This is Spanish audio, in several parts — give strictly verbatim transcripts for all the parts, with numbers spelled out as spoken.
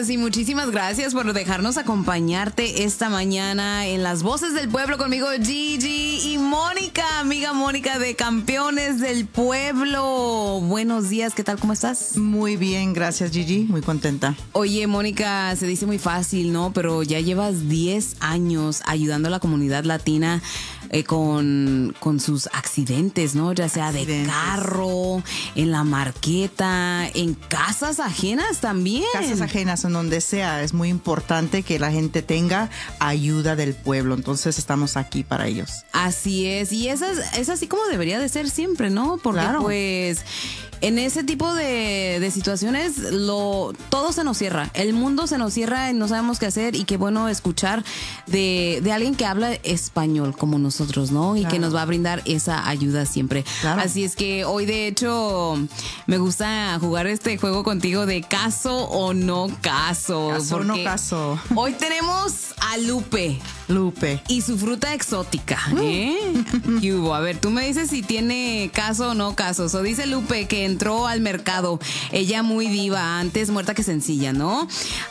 gracias y muchísimas gracias por dejarnos acompañarte esta mañana en Las Voces del Pueblo conmigo, Gigi y Mónica, amiga Mónica de Campeones del Pueblo. Buenos días, ¿qué tal? ¿Cómo estás? Muy bien, gracias, Gigi, muy contenta. Oye, Mónica, se dice muy fácil, ¿no? Pero ya llevas diez años ayudando a la comunidad latina eh, con, con sus accidentes, ¿no? Ya sea accidentes. De carro, en la marqueta, en casas ajenas también. Casas ajenas, en donde sea. Es muy importante que la gente tenga ayuda del pueblo. Entonces estamos aquí para ellos. Así es. Y es, es así como debería de ser siempre, ¿no? Porque claro. pues en ese tipo de, de situaciones lo, todo se nos cierra. El mundo se nos cierra y no sabemos qué hacer. Y qué bueno escuchar de, de alguien que habla español como nosotros, ¿no? Y claro. que nos va a brindar esa ayuda siempre. Claro. Así es que hoy de hecho me gusta jugar este juego contigo de caso o no caso. Caso o no caso. Hoy tenemos a Lupe. Lupe. Y su fruta exótica, ¿eh? ¿Qué hubo? A ver, tú me dices si tiene caso o no caso. So, dice Lupe que entró al mercado, ella muy diva, antes muerta que sencilla, ¿no?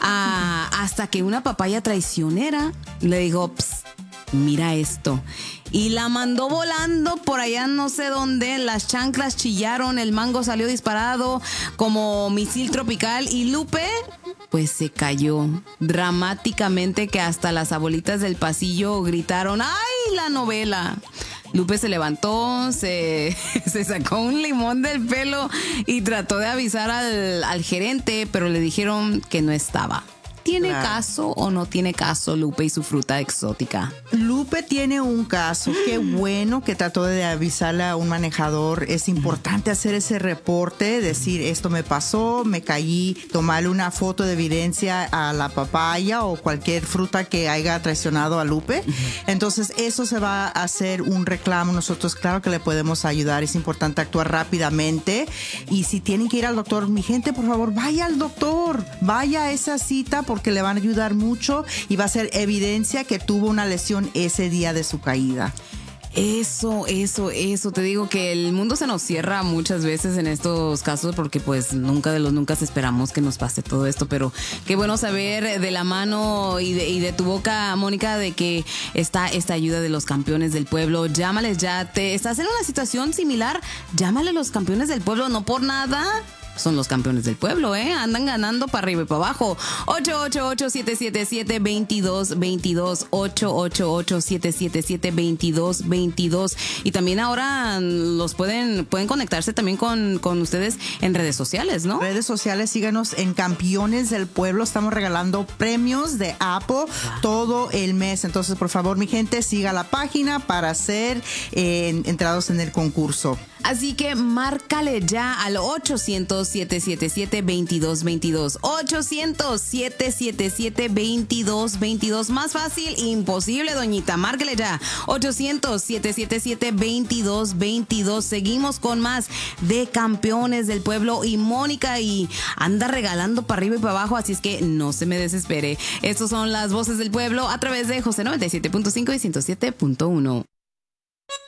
Ah, hasta que una papaya traicionera le dijo, psst, mira esto. Y la mandó volando por allá no sé dónde, las chanclas chillaron, el mango salió disparado como misil tropical y Lupe pues se cayó dramáticamente que hasta las abuelitas del pasillo gritaron, ¡ay, la novela! Lupe se levantó, se, se sacó un limón del pelo y trató de avisar al, al gerente, pero le dijeron que no estaba. ¿Tiene claro. caso o no tiene caso Lupe y su fruta exótica? Lupe tiene un caso. Qué bueno que trató de avisarle a un manejador. Es importante hacer ese reporte, decir esto me pasó, me caí, tomarle una foto de evidencia a la papaya o cualquier fruta que haya traicionado a Lupe. Entonces eso se va a hacer un reclamo. Nosotros claro que le podemos ayudar. Es importante actuar rápidamente. Y si tienen que ir al doctor, mi gente, por favor, vaya al doctor. Vaya a esa cita porque le van a ayudar mucho y va a ser evidencia que tuvo una lesión ese día de su caída. Eso, eso, eso. Te digo que el mundo se nos cierra muchas veces en estos casos porque pues nunca de los nunca esperamos que nos pase todo esto, pero qué bueno saber de la mano y de, y de tu boca, Mónica, de que está esta ayuda de los campeones del pueblo. Llámales ya. ¿Te estás en una situación similar? Llámale a los campeones del pueblo, no por nada. Son los campeones del pueblo, ¿eh? Andan ganando para arriba y para abajo. ocho ocho ocho, siete siete siete, dos dos dos dos. ocho ocho ocho, siete siete siete, dos dos dos dos. Y también ahora los pueden, pueden conectarse también con, con ustedes en redes sociales, ¿no? Redes sociales, síganos en Campeones del Pueblo. Estamos regalando premios de Apple wow. todo el mes. Entonces, por favor, mi gente, siga la página para ser eh, entrados en el concurso. Así que márcale ya al ochocientos, siete siete siete, dos dos dos dos. ochocientos, siete siete siete, dos dos dos dos. Más fácil, imposible, doñita. Márcale ya. ochocientos, siete siete siete, dos dos dos dos. Seguimos con más de Campeones del Pueblo y Mónica y anda regalando para arriba y para abajo, así es que no se me desespere. Estos son las Voces del Pueblo a través de José noventa y siete punto cinco y ciento siete punto uno.